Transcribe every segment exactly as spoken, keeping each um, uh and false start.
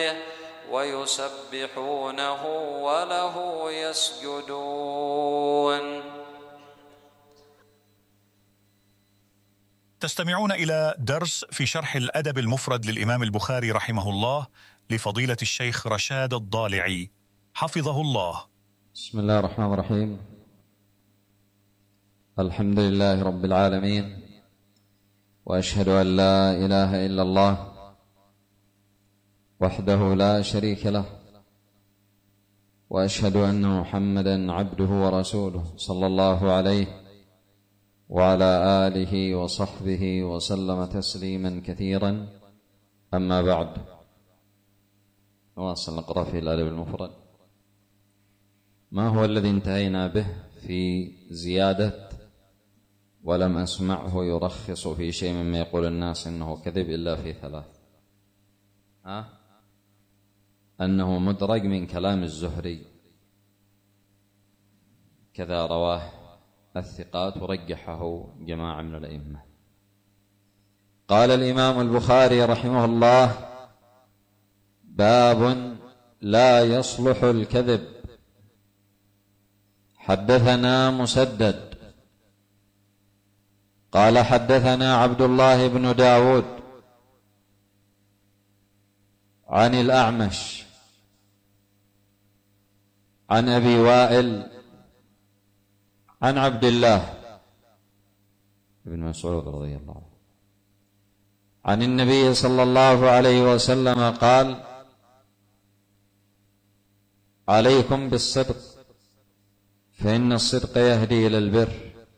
ويسبحونه وله يسجدون. تستمعون إلى درس في شرح الأدب المفرد للإمام البخاري رحمه الله لفضيلة الشيخ رشاد الضالعي حفظه الله. بسم الله الرحمن الرحيم. الحمد لله رب العالمين، وأشهد أن لا إله إلا الله وحده لا شريك له، وأشهد أن محمدا عبده ورسوله صلى الله عليه وعلى آله وصحبه وسلم تسليما كثيرا. أما بعد، نواصل نقرأ في الأدب المفرد. ما هو الذي انتهينا به في زيادة ولم أسمعه يرخص في شيء مما يقول الناس إنه كذب إلا في ثلاث؟ ها؟ أنه مدرج من كلام الزهري، كذا رواه الثقات ورجحه جماعة من الأئمة. قال الإمام البخاري رحمه الله: باب لا يصلح الكذب. حدثنا مسدد قال حدثنا عبد الله بن داود عن الأعمش عن أبي وائل عن عبد الله بن مسعود رضي الله عنه عن النبي صلى الله عليه وسلم قال: عليكم بالصدق فإن الصدق يهدي إلى البر،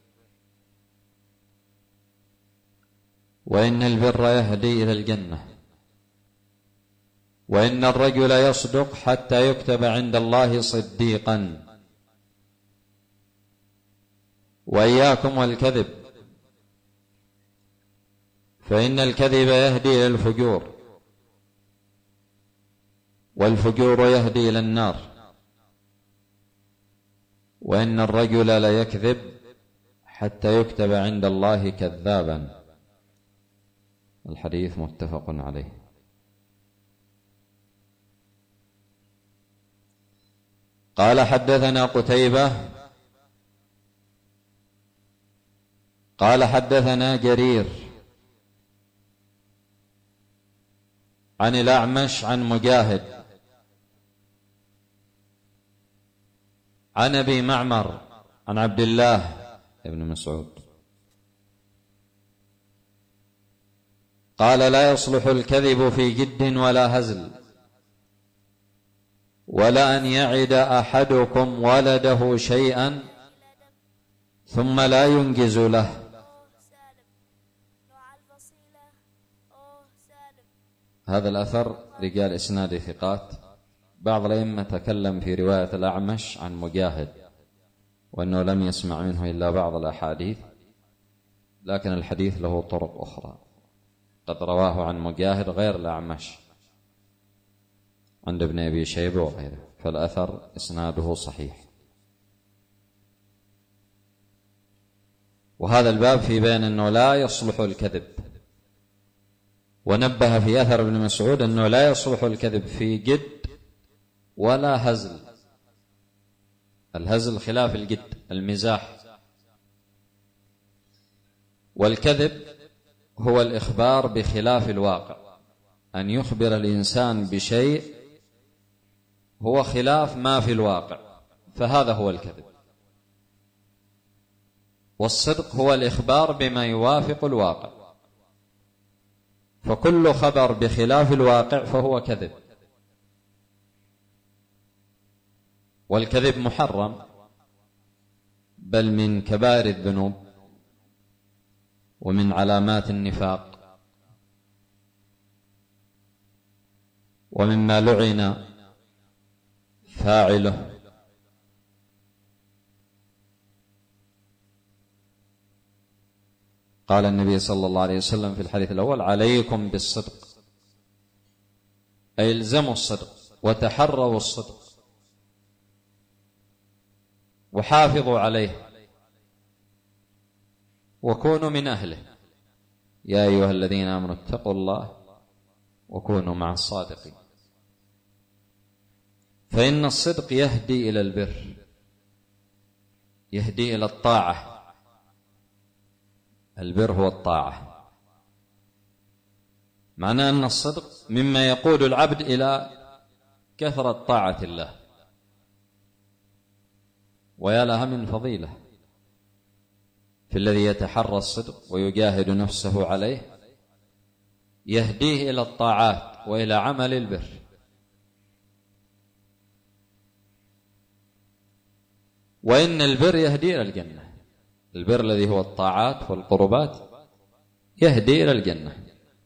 وإن البر يهدي إلى الجنة، وإن الرجل يصدق حتى يكتب عند الله صديقا. وإياكم والكذب فإن الكذب يهدي إلى الفجور، والفجور يهدي إلى النار، وإن الرجل ليكذب حتى يكتب عند الله كذابا. الحديث متفق عليه. قال حدثنا قتيبة قال حدثنا جرير عن الأعمش عن مجاهد عن أبي معمر عن عبد الله بن مسعود قال: لا يصلح الكذب في جد ولا هزل، ولا أن يعد أحدكم ولده شيئا ثم لا ينجز له. هذا الأثر رجال إسناد ثقات. بعض الأئمة تكلم في رواية الأعمش عن مجاهد وأنه لم يسمع منه إلا بعض الأحاديث، لكن الحديث له طرق أخرى قد رواه عن مجاهد غير الأعمش عند ابن أبي شيبة وغيره، فالأثر إسناده صحيح. وهذا الباب في بيان أنه لا يصلح الكذب، ونبه في أثر ابن مسعود أنه لا يصلح الكذب في جد ولا هزل. الهزل خلاف الجد، المزاح. والكذب هو الإخبار بخلاف الواقع، أن يخبر الإنسان بشيء هو خلاف ما في الواقع، فهذا هو الكذب. والصدق هو الإخبار بما يوافق الواقع، فكل خبر بخلاف الواقع فهو كذب. والكذب محرم، بل من كبائر الذنوب ومن علامات النفاق، ومما لعن فاعله. قال النبي صلى الله عليه وسلم في الحديث الأول: عليكم بالصدق، أي الزموا الصدق وتحروا الصدق وحافظوا عليه وكونوا من أهله. يا أيها الذين آمنوا اتقوا الله وكونوا مع الصادقين. فإن الصدق يهدي إلى البر، يهدي إلى الطاعة. البر هو الطاعة، معناه أن الصدق مما يقود العبد إلى كثرة طاعة الله، ويا لها من فضيلة في الذي يتحرى الصدق ويجاهد نفسه عليه، يهديه إلى الطاعات وإلى عمل البر. وإن البر يهدي إلى الجنة، البر الذي هو الطاعات والقربات يهدي إلى الجنة.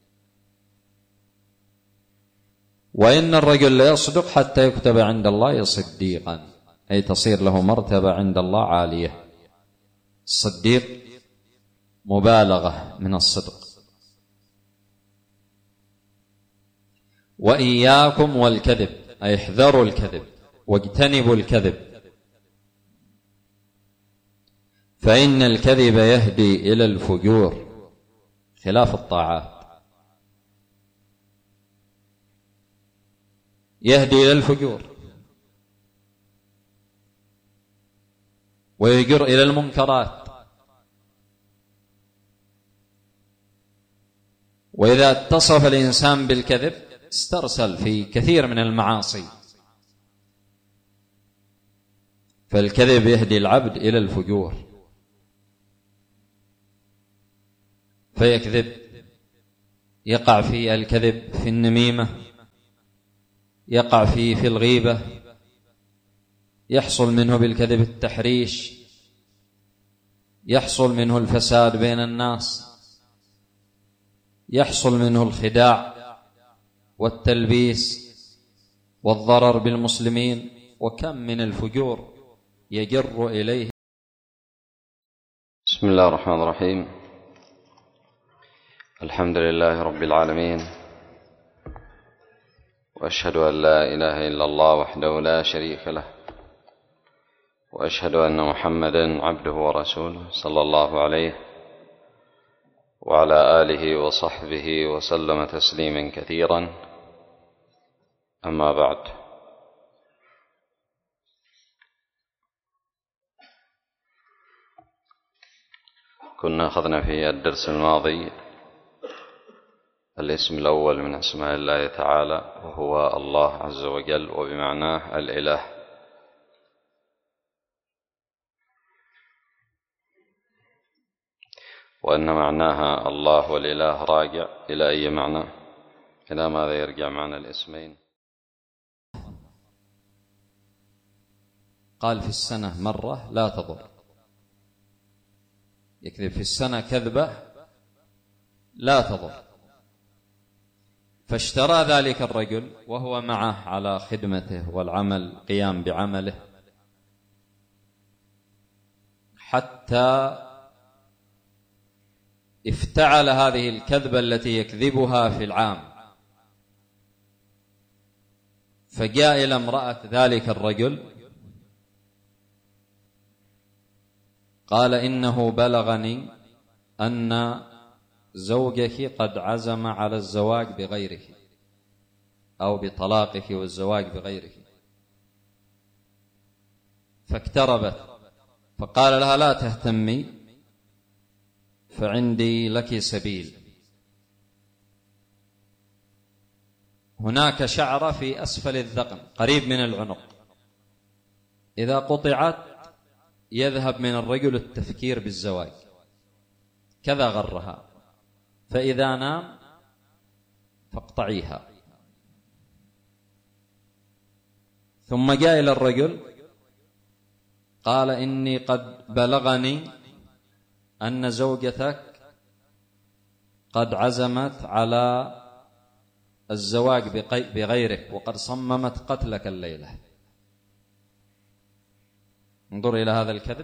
وإن الرجل لا يصدق حتى يكتب عند الله صديقا، أي تصير له مرتبة عند الله عالية. الصديق مبالغة من الصدق. وإياكم والكذب، أي احذروا الكذب واجتنبوا الكذب، فإن الكذب يهدي إلى الفجور خلاف الطاعات، يهدي إلى الفجور ويجر إلى المنكرات. وإذا اتصف الإنسان بالكذب استرسل في كثير من المعاصي. فالكذب يهدي العبد إلى الفجور، فيكذب، يقع في الكذب في النميمة، يقع فيه في الغيبة، يحصل منه بالكذب التحريش، يحصل منه الفساد بين الناس، يحصل منه الخداع والتلبيس والضرر بالمسلمين. وكم من الفجور يجر إليه. بسم الله الرحمن الرحيم. الحمد لله رب العالمين، وأشهد أن لا إله إلا الله وحده لا شريك له، وأشهد أن محمدا عبده ورسوله صلى الله عليه وعلى آله وصحبه وسلم تسليما كثيرا. أما بعد، كنا أخذنا في الدرس الماضي الاسم الأول من أسماء الله تعالى، وهو الله عز وجل، وبمعناه الإله. وأن معناها الله والإله راجع إلى أي معنى؟ إلى ماذا يرجع معنى الاسمين؟ قال في السنة مرة لا تضر، يكذب في السنة كذبة لا تضر. فاشترى ذلك الرجل وهو معه على خدمته والعمل، قيام بعمله، حتى افتعل هذه الكذبة التي يكذبها في العام. فجاء إلى امرأة ذلك الرجل قال: إنه بلغني أن زوجك قد عزم على الزواج بغيرك، أو بطلاقك والزواج بغيرك. فاقتربت فقال لها: لا تهتمي، فعندي لك سبيل. هناك شعرة في أسفل الذقن قريب من العنق، إذا قطعت يذهب من الرجل التفكير بالزواج، كذا غرها. فإذا نام فاقطعيها. ثم جاء إلى الرجل قال: إني قد بلغني أن زوجتك قد عزمت على الزواج بغيرك، وقد صممت قتلك الليلة. انظر إلى هذا الكذب.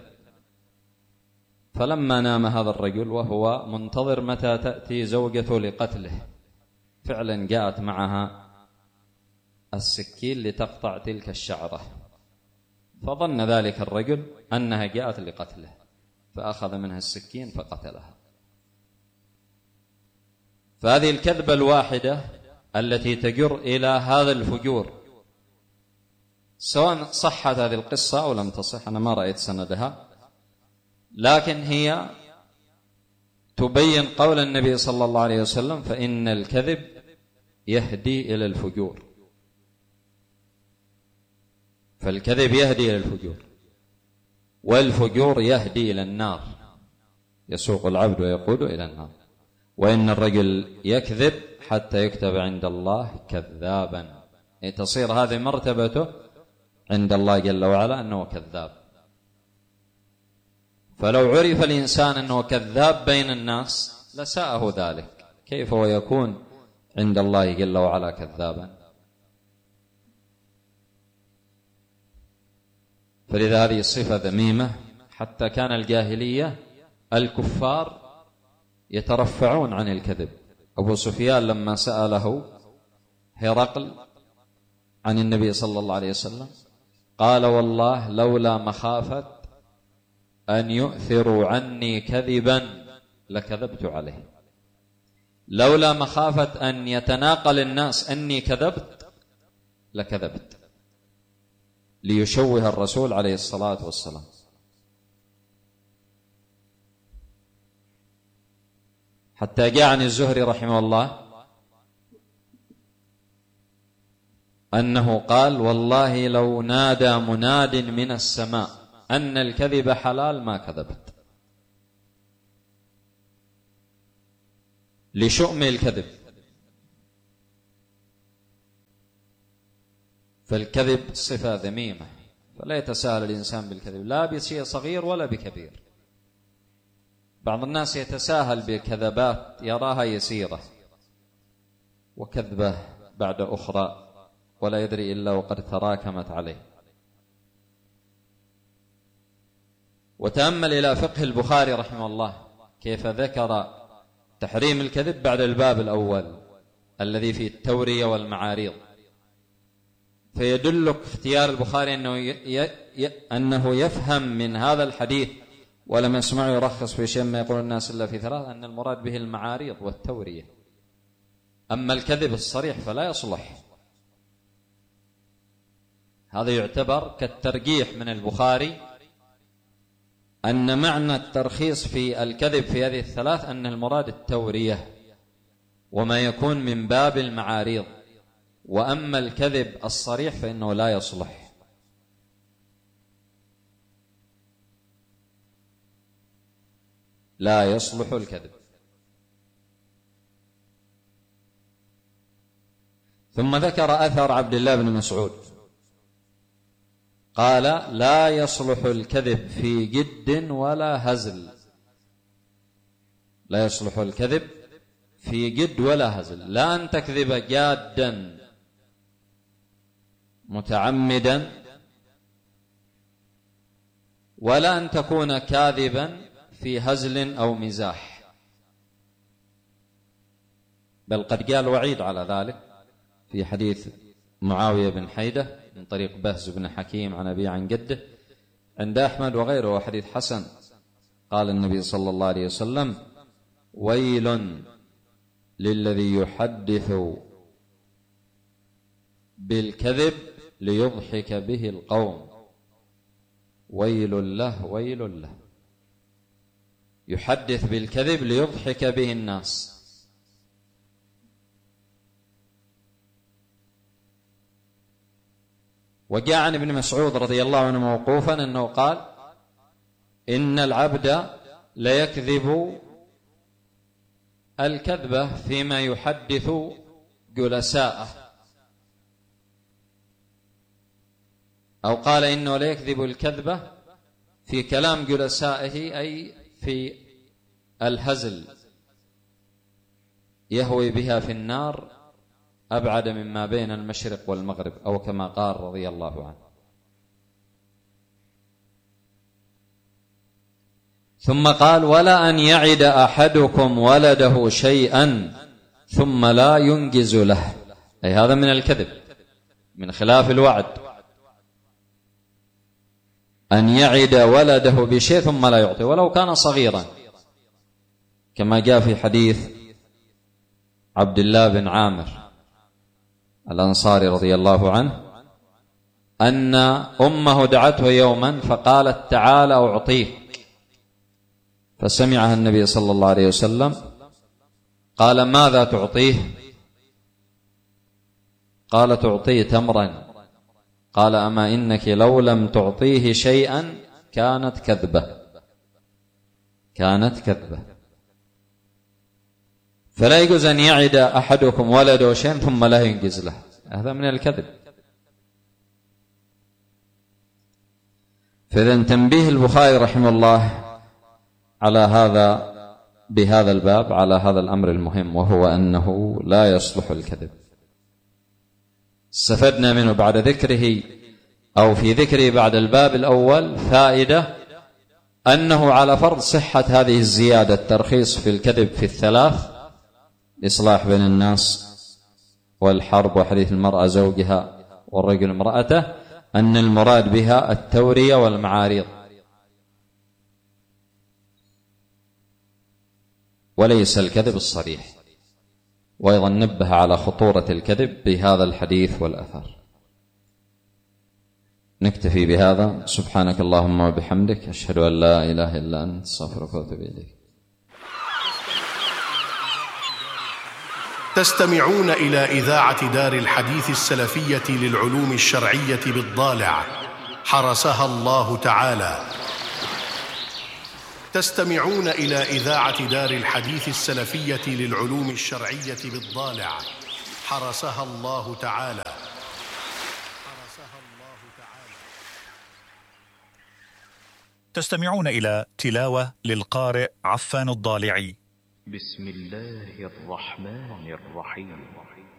فلما نام هذا الرجل وهو منتظر متى تأتي زوجته لقتله، فعلا جاءت معها السكين لتقطع تلك الشعرة، فظن ذلك الرجل أنها جاءت لقتله، فأخذ منها السكين فقتلها. فهذه الكذبة الواحدة التي تجر إلى هذا الفجور سواء صحت هذه القصة أو لم تصح، أنا ما رأيت سندها، لكن هي تبين قول النبي صلى الله عليه وسلم: فإن الكذب يهدي إلى الفجور. فالكذب يهدي إلى الفجور، والفجور يهدي إلى النار، يسوق العبد ويقود إلى النار. وإن الرجل يكذب حتى يكتب عند الله كذابا، يعني تصير هذه مرتبته عند الله جل وعلا أنه كذاب. فلو عرف الإنسان أنه كذاب بين الناس لساءه ذلك، كيف هو يكون عند الله جل وعلا كذابا؟ فلذا هذه الصفة ذميمة. حتى كان الجاهلية الكفار يترفعون عن الكذب. أبو سفيان لما سأله هرقل عن النبي صلى الله عليه وسلم قال: والله لولا مخافة أن يؤثروا عني كذبا لكذبت عليه. لولا مخافة أن يتناقل الناس أني كذبت لكذبت، ليشوه الرسول عليه الصلاة والسلام. حتى جاء عن الزهري رحمه الله أنه قال: والله لو نادى مناد من السماء أن الكذب حلال ما كذبت، لشؤم الكذب. فالكذب صفة ذميمة، فلا يتساهل الإنسان بالكذب، لا بشيء صغير ولا بكبير. بعض الناس يتساهل بكذبات يراها يسيرة، وكذبة بعد أخرى ولا يدري إلا وقد تراكمت عليه. وتأمل إلى فقه البخاري رحمه الله كيف ذكر تحريم الكذب بعد الباب الأول الذي فيه التورية والمعاريض. فيدلك اختيار البخاري أنه, ي... ي... أنه يفهم من هذا الحديث ولم يسمعه يرخص في شيء ما يقول الناس إلا في ثلاث، أن المراد به المعاريض والتورية. أما الكذب الصريح فلا يصلح. هذا يعتبر كالترجيح من البخاري أن معنى الترخيص في الكذب في هذه الثلاث أن المراد التورية وما يكون من باب المعاريض، وأما الكذب الصريح فإنه لا يصلح. لا يصلح الكذب. ثم ذكر أثر عبد الله بن مسعود قال: لا يصلح الكذب في جد ولا هزل. لا يصلح الكذب في جد ولا هزل، لا أن تكذب جادا متعمدا، ولا أن تكون كاذبا في هزل أو مزاح، بل قد قال وعيد على ذلك في حديث معاوية بن حيدة من طريق بهز بن حكيم عن أبي عن جده عند أحمد وغيره حديث حسن. قال النبي صلى الله عليه وسلم: ويل للذي يحدث بالكذب ليضحك به القوم. ويل له ويل له، يحدث بالكذب ليضحك به الناس. وجاء عن ابن مسعود رضي الله عنه موقوفا أنه قال: إن العبد ليكذب الكذبة فيما يحدث جلساءه، أو قال إنه ليكذب الكذبة في كلام جلسائه، أي في الهزل يهوي بها في النار أبعد مما بين المشرق والمغرب، أو كما قال رضي الله عنه. ثم قال: ولا أن يعد أحدكم ولده شيئا ثم لا ينجز له، أي هذا من الكذب، من خلاف الوعد. أن يعد ولده بشيء ثم لا يعطي ولو كان صغيرا، كما جاء في حديث عبد الله بن عامر الأنصاري رضي الله عنه أن أمه دعته يوما فقالت تعال أعطيك، فسمعها النبي صلى الله عليه وسلم قال ماذا تعطيه؟ قال تعطيه تمرا. قال أما إنك لو لم تعطيه شيئا كانت كذبة، كانت كذبة. فلا يجوز أن يعد أحدكم ولده شيئا ثم لا ينجز له، هذا من الكذب. فإذا تنبيه البخاري رحمه الله على هذا بهذا الباب على هذا الأمر المهم، وهو أنه لا يصلح الكذب. استفدنا منه بعد ذكره أو في ذكره بعد الباب الأول فائدة أنه على فرض صحة هذه الزيادة الترخيص في الكذب في الثلاث، الإصلاح بين الناس والحرب وحديث المرأة زوجها والرجل امرأته، أن المراد بها التورية والمعاريض وليس الكذب الصريح. وأيضا نبه على خطورة الكذب بهذا الحديث والأثر. نكتفي بهذا. سبحانك اللهم وبحمدك، أشهد أن لا إله إلا أنت، أستغفرك وأتوب إليك. تستمعون إلى إذاعة دار الحديث السلفية للعلوم الشرعية بالضالع حرسها الله تعالى. تستمعون إلى إذاعة دار الحديث السلفية للعلوم الشرعية بالضالع حرسها الله تعالى. تستمعون إلى تلاوة للقارئ عفان الضالعي. بسم الله الرحمن الرحيم.